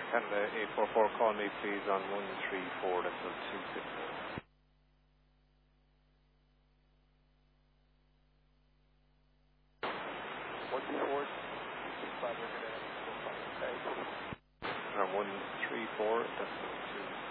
Can the 844 call me please on 134 decimal 260? On 134 decimal 260.